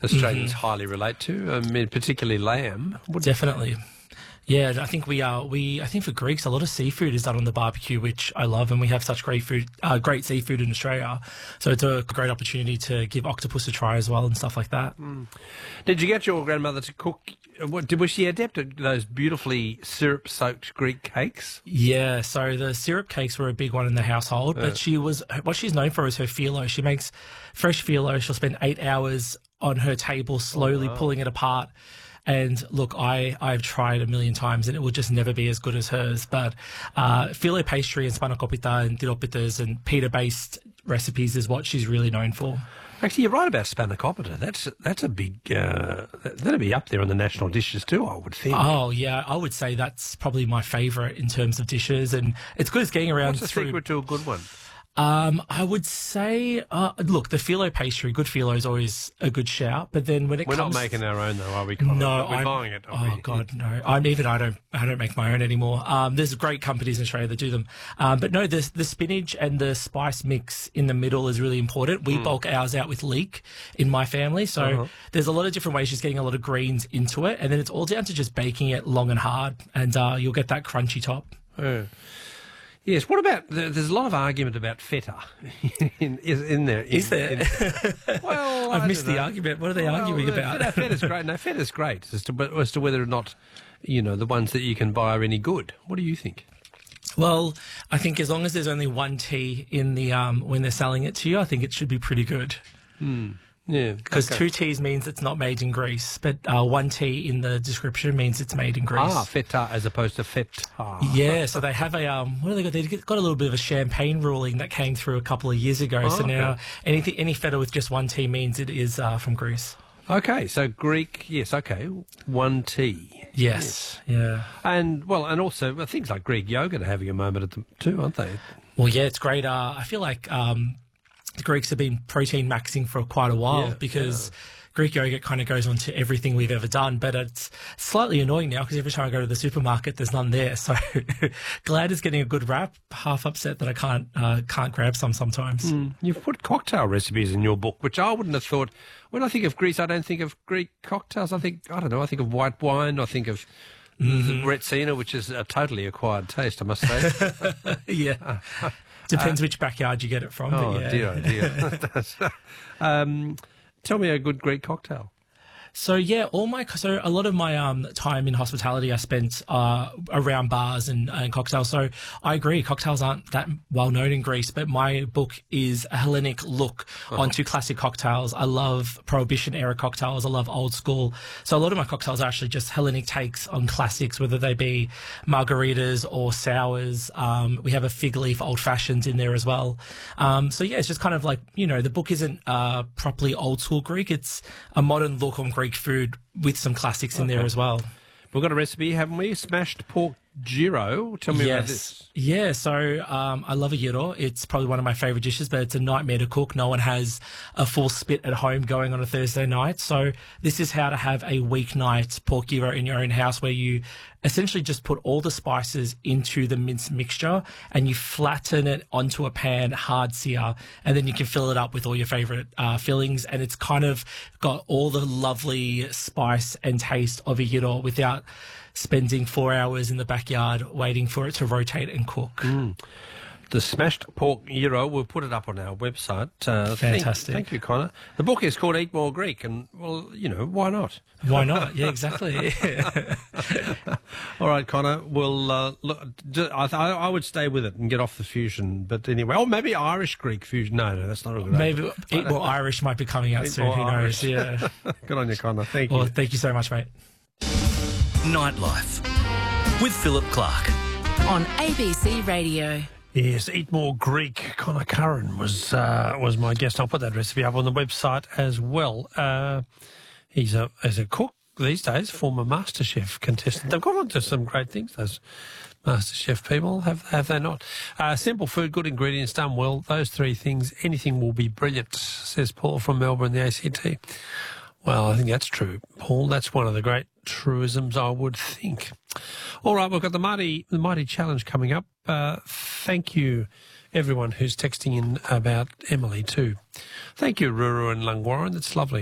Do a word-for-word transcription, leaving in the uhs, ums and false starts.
Australians Mm-hmm. highly relate to, I mean, particularly lamb. Definitely. Yeah, I think we are. We I think for Greeks, a lot of seafood is done on the barbecue, which I love, and we have such great food, uh, great seafood in Australia. So it's a great opportunity to give octopus a try as well and stuff like that. Mm. Did you get your grandmother to cook? What, was she adept at those beautifully syrup-soaked Greek cakes? Yeah, so the syrup cakes were a big one in the household, but she was what she's known for is her phyllo. She makes fresh phyllo. She'll spend eight hours on her table, slowly Oh, wow. pulling it apart. And look, I, I've tried a million times and it will just never be as good as hers. But uh, phyllo pastry and spanakopita and tiropitas and pita-based recipes is what she's really known for. Actually, you're right about spanakopita. That's that's a big. Uh, that'd be up there on the national dishes too, I would think. Oh, yeah, I would say that's probably my favourite in terms of dishes. And it's good as getting around What's the through... secret to a good one? Um, I would say, uh, look, the phyllo pastry, good phyllo is always a good shout. But then when it We're comes, not making our own though, are we? Colin? no, we're I'm, buying it. Oh we? God, no! I'm even I don't I don't make my own anymore. Um, there's great companies in Australia that do them, um, but no, the the spinach and the spice mix in the middle is really important. We Mm. bulk ours out with leek in my family, so Uh-huh. there's a lot of different ways just getting a lot of greens into it, and then it's all down to just baking it long and hard, and uh, you'll get that crunchy top. Uh, yes. What about? There's a lot of argument about feta in, is in there. Is in- there? in- well, I've I missed don't the know. argument. What are they Well, arguing uh, about? Feta, feta's great. No, feta's great as to as to whether or not, you know, the ones that you can buy are any good. What do you think? Well, I think as long as there's only one tea in the um, when they're selling it to you, I think it should be pretty good. Hmm. Yeah, Because okay. two T's means it's not made in Greece, but uh, one T in the description means it's made in Greece. Ah, feta as opposed to feta. Yeah, so they have a um, what do they got? They got a little bit of a champagne ruling that came through a couple of years ago. Oh, so now okay. anything any feta with just one T means it is uh, from Greece. Okay, so Greek, yes, okay, one T. Yes, yeah. And, well, and also well, things like Greek yogurt are having a moment at them too, aren't they? Well, yeah, it's great. Uh, I feel like um, the Greeks have been protein maxing for quite a while Yeah, because Greek yogurt kind of goes on to everything we've ever done. But it's slightly annoying now because every time I go to the supermarket, there's none there. So glad it's getting a good rap. Half upset that I can't uh, can't grab some sometimes. Mm. You've put cocktail recipes in your book, which I wouldn't have thought. When I think of Greece, I don't think of Greek cocktails. I think, I don't know, I think of white wine. I think of mm-hmm. Retsina, which is a totally acquired taste, I must say. Yeah. Depends uh, which backyard you get it from. Oh, but yeah. dear, oh, dear. um, tell me a good Greek cocktail. So yeah, all my so a lot of my um time in hospitality I spent uh around bars and, and cocktails. So I agree, cocktails aren't that well known in Greece, but my book is a Hellenic look oh. onto classic cocktails. I love Prohibition era cocktails. I love old school. So a lot of my cocktails are actually just Hellenic takes on classics, whether they be margaritas or sours. Um, we have a fig leaf old fashions in there as well. Um, so yeah, it's just kind of like, you know, the book isn't uh properly old school Greek. It's a modern look on Greek food with some classics in okay. there as well. We've got a recipe, haven't we? Smashed pork gyro. Tell me yes. about this. Yeah, so um, I love a gyro. It's probably one of my favourite dishes, but it's a nightmare to cook. No one has a full spit at home going on a Thursday night. So this is how to have a weeknight pork gyro in your own house, where you essentially just put all the spices into the minced mixture and you flatten it onto a pan, hard sear, and then you can fill it up with all your favourite uh, fillings. And it's kind of got all the lovely spice and taste of a gyro without spending four hours in the backyard waiting for it to rotate and cook. Mm. The smashed pork gyro, we'll put it up on our website. Uh, Fantastic. Thank, thank you, Connor. The book is called Eat More Greek, and, well, you know, why not? Why not? Yeah, exactly. All right, Connor, we'll, uh, look, I, I would stay with it and get off the fusion, but anyway, oh, maybe Irish-Greek fusion. No, no, that's not a good Maybe idea. Eat More Irish might be coming out Eat soon, who Irish. knows, yeah. Good on you, Connor. Thank you. Well, thank you so much, mate. Nightlife with Philip Clark on A B C Radio. Yes, Eat More Greek. Connor Curran was uh, was my guest. I'll put that recipe up on the website as well. Uh, he's a as a cook these days, former MasterChef contestant. They've got on to some great things, those MasterChef people, have have they not? Uh, simple food, good ingredients, done well. Those three things, anything will be brilliant, says Paul from Melbourne, the A C T. Well, I think that's true, Paul. That's one of the great truisms, I would think. All right, we've got the Mighty, the Mighty Challenge coming up. Uh, thank you, everyone who's texting in about Emily too. Thank you, Ruru and Langwarren. That's lovely.